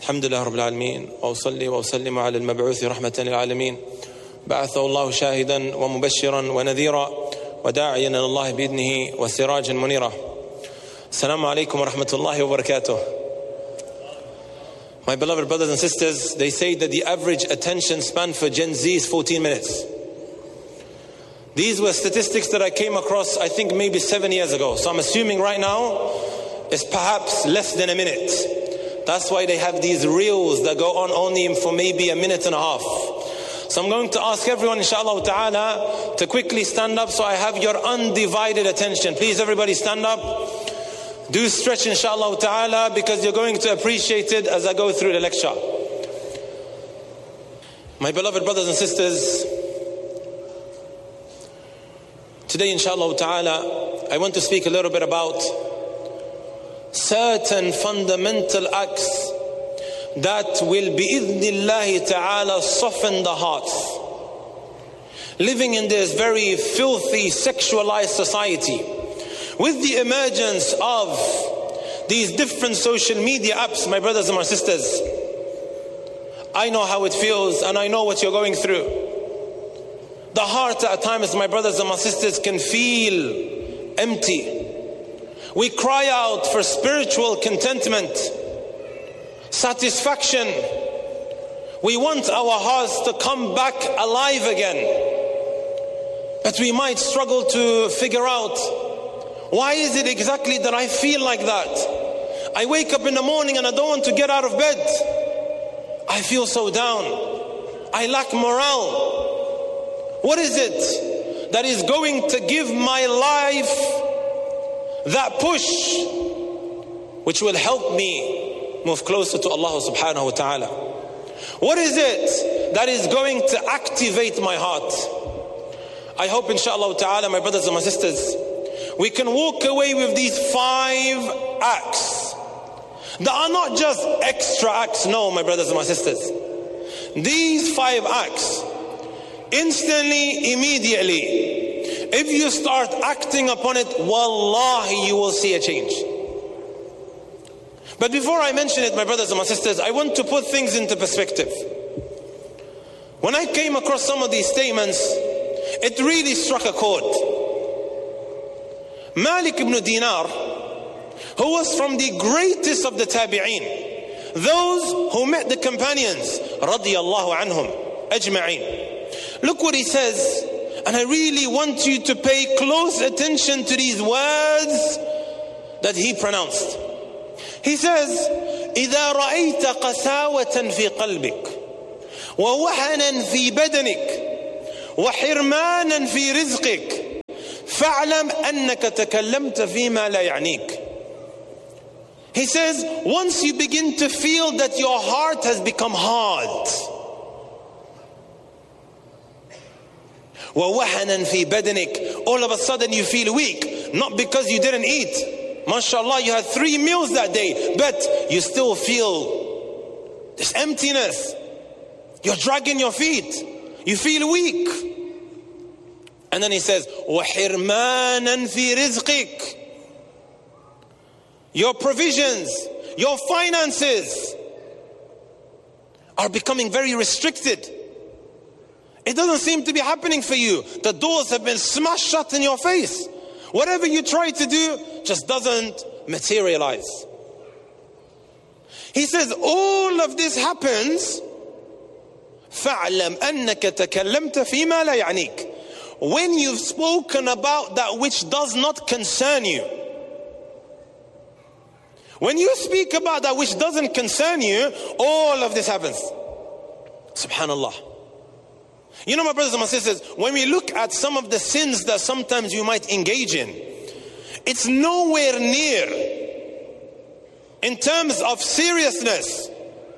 الحمد لله رب العالمين وأصلي وأسلم على المبعوث رحمة للعالمين بعثه الله شاهدا ومبشرا ونذيرا وداعيا إلى الله بإذنه وسراجا منيرا. السلام عليكم ورحمة الله وبركاته. My beloved brothers and sisters, they say that the average attention span for Gen Z is 14 minutes. These were statistics that I came across, I think maybe 7 years ago. So I'm assuming right now it's perhaps less than a minute. That's why they have these reels that go on only for maybe a minute and a half. So I'm going to ask everyone, inshallah ta'ala, to quickly stand up so I have your undivided attention. Please, everybody stand up. Do stretch, inshallah ta'ala, because you're going to appreciate it as I go through the lecture. My beloved brothers and sisters, today, inshallah ta'ala, I want to speak a little bit about certain fundamental acts that will bi'idhnillahi ta'ala soften the hearts. Living in this very filthy, sexualized society, with the emergence of these different social media apps, my brothers and my sisters, I know how it feels and I know what you're going through. The heart at times, my brothers and my sisters, can feel empty. We cry out for spiritual contentment, satisfaction. We want our hearts to come back alive again. But we might struggle to figure out, why is it exactly that I feel like that? I wake up in the morning and I don't want to get out of bed. I feel so down. I lack morale. What is it that is going to give my life that push which will help me move closer to Allah subhanahu wa ta'ala? What is it that is going to activate my heart? I hope, inshallah ta'ala, my brothers and my sisters, we can walk away with these 5 acts that are not just extra acts. No, my brothers and my sisters, these 5 acts, instantly, immediately, if you start acting upon it, wallahi, you will see a change. But before I mention it, my brothers and my sisters, I want to put things into perspective. When I came across some of these statements, it really struck a chord. Malik ibn Dinar, who was from the greatest of the tabi'een, those who met the companions, radiyallahu anhum ajma'een. Look what he says, and I really want you to pay close attention to these words that he pronounced. He says, إذا رأيت قساوة في قلبك ووهنا في بدنك وحرمانا في رزقك فاعلم أنك تكلمت فيما لا يعنيك. He says, once you begin to feel that your heart has become hard, وَوَهَنًا فِي بَدَنِكَ, all of a sudden you feel weak, not because you didn't eat. MashaAllah, you had 3 meals that day, but you still feel this emptiness. You're dragging your feet. You feel weak. And then he says, وَحِرْمَانًا فِي رِزْقِكَ, your provisions, your finances are becoming very restricted. It doesn't seem to be happening for you. The doors have been smashed shut in your face. Whatever you try to do just doesn't materialize. He says, all of this happens فَاعْلَمْ أَنَّكَ تَكَلَّمْتَ فِي مَا لَا يَعْنِيكَ, when you've spoken about that which does not concern you. When you speak about that which doesn't concern you, all of this happens. Subhanallah. You know, my brothers and my sisters, when we look at some of the sins that sometimes you might engage in, it's nowhere near, in terms of seriousness,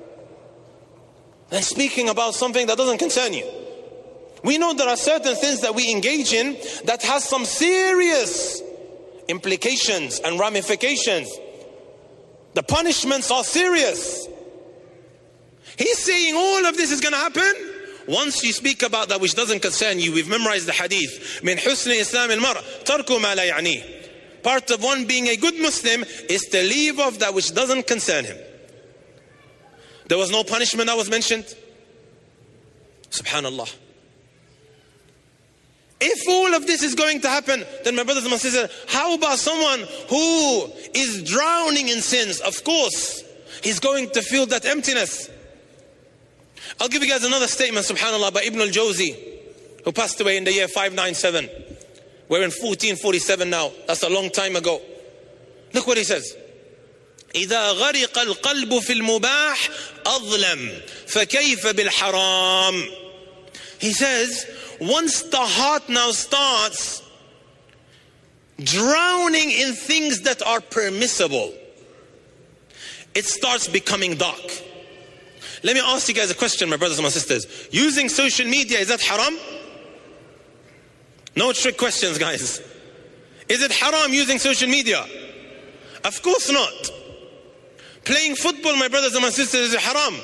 than speaking about something that doesn't concern you. We know there are certain things that we engage in that has some serious implications and ramifications. The punishments are serious. He's saying all of this is going to happen once you speak about that which doesn't concern you. We've memorized the hadith. من حسن إسلام المرء ترك ما لا يعنيه. Part of one being a good Muslim is to leave off that which doesn't concern him. There was no punishment that was mentioned. Subhanallah. If all of this is going to happen, then my brothers and my sisters, how about someone who is drowning in sins? Of course, he's going to feel that emptiness. I'll give you guys another statement, subhanAllah, by Ibn al-Jawzi, who passed away in the year 597. We're in 1447 now. That's a long time ago. Look what he says. إذا غرق القلب في المباح أظلم فكيف بالحرام. He says, once the heart now starts drowning in things that are permissible, it starts becoming dark. Let me ask you guys a question, my brothers and my sisters. Using social media, is that haram? No trick questions, guys. Is it haram using social media? Of course not. Playing football, my brothers and my sisters, is it haram?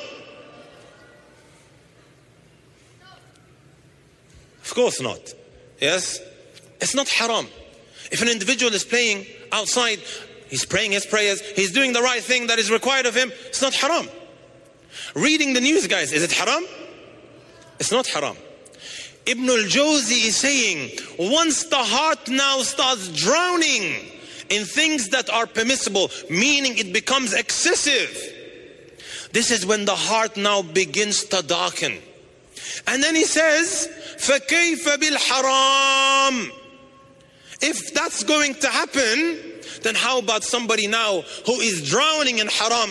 Of course not. Yes? It's not haram. If an individual is playing outside, he's praying his prayers, he's doing the right thing that is required of him, it's not haram. Reading the news, guys, is it haram? It's not haram. Ibn al-Jawzi is saying, once the heart now starts drowning in things that are permissible, meaning it becomes excessive, this is when the heart now begins to darken. And then he says, فَكَيْفَ بِالْحَرَامِ. If that's going to happen, then how about somebody now who is drowning in haram?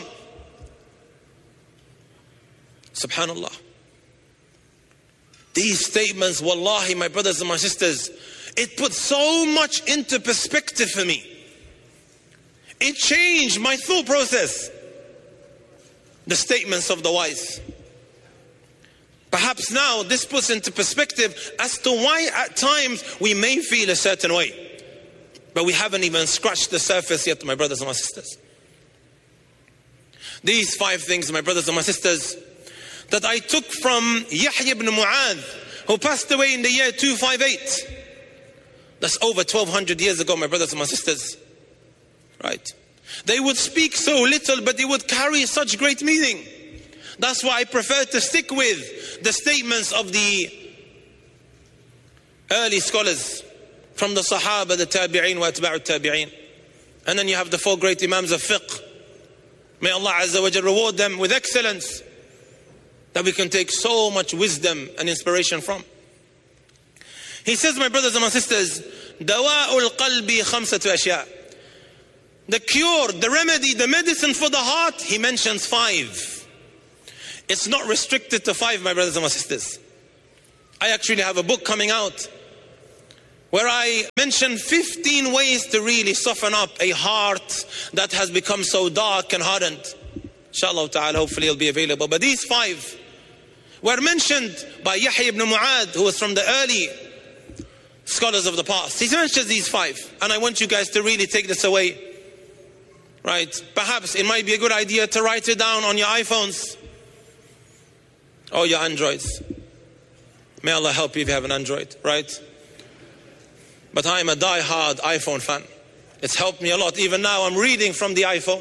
Subhanallah. These statements, wallahi, my brothers and my sisters, it put so much into perspective for me. It changed my thought process. The statements of the wise. Perhaps now this puts into perspective as to why at times we may feel a certain way. But we haven't even scratched the surface yet, my brothers and my sisters. These 5 things, my brothers and my sisters, that I took from Yahya ibn Mu'adh, who passed away in the year 258. That's over 1200 years ago, my brothers and my sisters. Right? They would speak so little, but they would carry such great meaning. That's why I prefer to stick with the statements of the early scholars, from the Sahaba, the Tabi'een, wa Atba'u Tabi'een. And then you have the 4 great Imams of fiqh. May Allah Azza wa Jal reward them with excellence, that we can take so much wisdom and inspiration from. He says, my brothers and my sisters, دواء القلب خمسة أشياء. The cure, the remedy, the medicine for the heart, he mentions 5. It's not restricted to 5, my brothers and my sisters. I actually have a book coming out where I mention 15 ways to really soften up a heart that has become so dark and hardened. Inshallah ta'ala, hopefully it'll be available. But these 5 were mentioned by Yahya ibn Mu'adh, who was from the early scholars of the past. He mentions these 5, and I want you guys to really take this away. Right? Perhaps it might be a good idea to write it down on your iPhones or your Androids. May Allah help you if you have an Android, right? But I am a die-hard iPhone fan. It's helped me a lot. Even now I'm reading from the iPhone.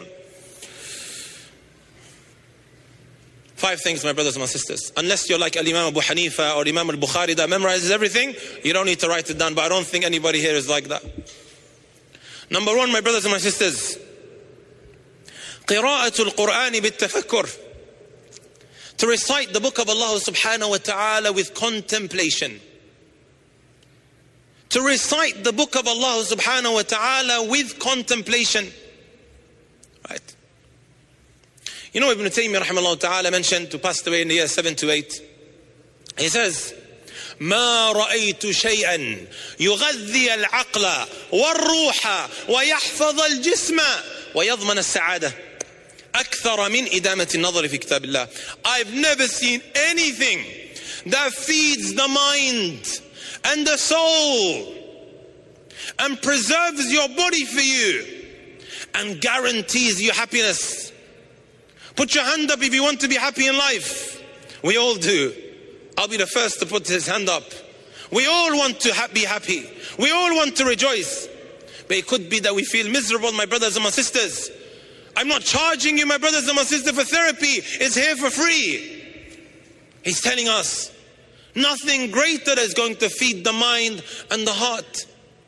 5 things, my brothers and my sisters. Unless you're like Al-Imam Abu Hanifa or Imam Al-Bukhari that memorizes everything, you don't need to write it down. But I don't think anybody here is like that. Number 1, my brothers and my sisters, قراءة القرآن بالتفكر. To recite the book of Allah subhanahu wa ta'ala with contemplation. To recite the book of Allah subhanahu wa ta'ala with contemplation. Right? You know, Ibn Taymiyyah rahimahullah ta'ala mentioned, who passed away in the year 728. He says, ما رأيت شيئا يغذي العقل والروح ويحفظ الجسم ويضمن السعادة أكثر من إدامة النظر في كتاب الله. I've never seen anything that feeds the mind and the soul and preserves your body for you and guarantees you happiness. Put your hand up if you want to be happy in life. We all do. I'll be the first to put his hand up. We all want to be happy. We all want to rejoice. But it could be that we feel miserable, my brothers and my sisters. I'm not charging you, my brothers and my sisters, for therapy. It's here for free. He's telling us nothing greater is going to feed the mind and the heart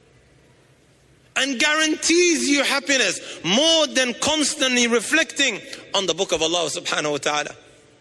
and guarantees you happiness more than constantly reflecting on the book of Allah subhanahu wa ta'ala.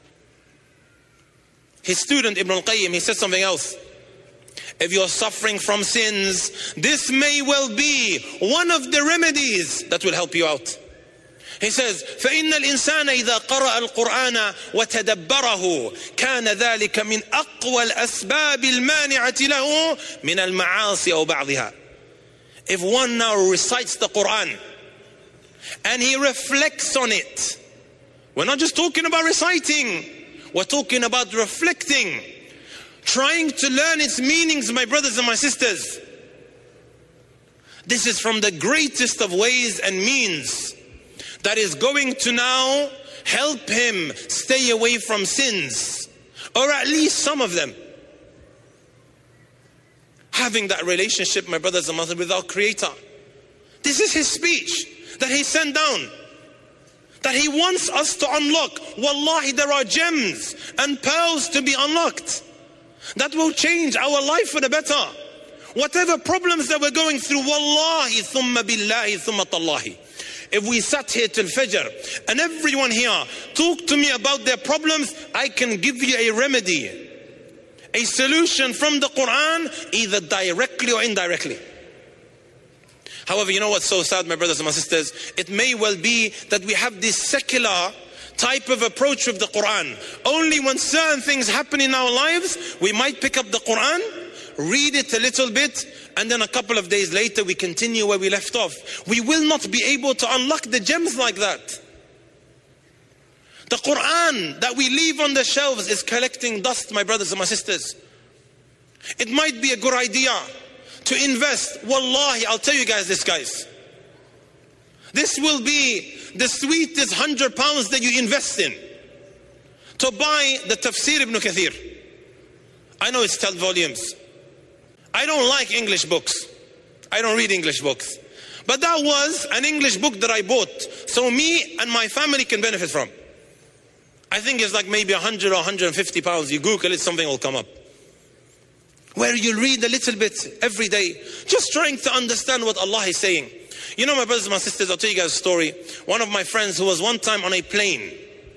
His student Ibn al-Qayyim, he said something else. If you're suffering from sins, this may well be one of the remedies that will help you out. He says, فَإِنَّ الْإِنسَانَ إِذَا قَرَأَ الْقُرْآنَ وَتَدَبَّرَهُ كَانَ ذَلِكَ مِنْ أَقْوَى الْأَسْبَابِ الْمَانِعَةِ لَهُ مِنَ الْمَعَاصِي أَوْ بَعْضِهَا. If one now recites the Quran and he reflects on it, we're not just talking about reciting, we're talking about reflecting, trying to learn its meanings, my brothers and my sisters. This is from the greatest of ways and means that is going to now help him stay away from sins, or at least some of them. Having that relationship, my brothers and sisters, with our Creator. This is His speech that He sent down, that He wants us to unlock. Wallahi, there are gems and pearls to be unlocked that will change our life for the better. Whatever problems that we're going through, wallahi, thumma billahi, thumma tallahi. If we sat here till Fajr and everyone here talk to me about their problems, I can give you a remedy, a solution from the Quran, either directly or indirectly. However, you know what's so sad, my brothers and my sisters? It may well be that we have this secular type of approach with the Quran. Only when certain things happen in our lives, we might pick up the Quran, read it a little bit, and then a couple of days later we continue where we left off. We will not be able to unlock the gems like that. The Quran that we leave on the shelves is collecting dust, my brothers and my sisters. It might be a good idea to invest. Wallahi, I'll tell you guys this, guys. This will be the sweetest £100 that you invest in, to buy the Tafsir Ibn Kathir. I know it's 10 volumes. I don't like English books. I don't read English books. But that was an English book that I bought, so me and my family can benefit from. I think it's like maybe 100 or 150 pounds. You Google it, something will come up, where you read a little bit every day, just trying to understand what Allah is saying. You know, my brothers and my sisters, I'll tell you guys a story. One of my friends who was one time on a plane.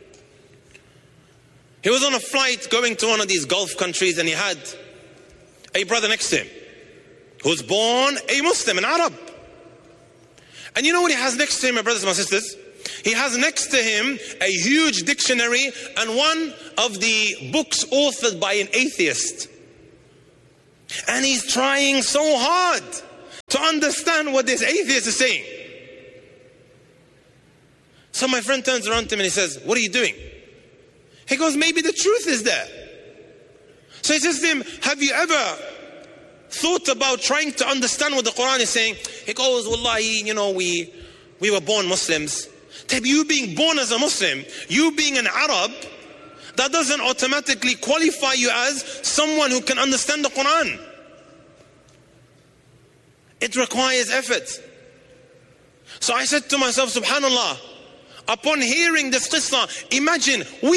He was on a flight going to one of these Gulf countries, and he had a brother next to him who's born a Muslim, an Arab. And you know what he has next to him, my brothers and my sisters? He has next to him a huge dictionary and one of the books authored by an atheist. And he's trying so hard to understand what this atheist is saying. So my friend turns around to him and he says, "What are you doing?" He goes, "Maybe the truth is there." So he says to him, "Have you ever thought about trying to understand what the Quran is saying?" He goes, "Wallahi, you know, we were born Muslims." You being born as a Muslim, you being an Arab, that doesn't automatically qualify you as someone who can understand the Quran. It requires effort. So I said to myself, subhanallah, upon hearing this qissa, imagine we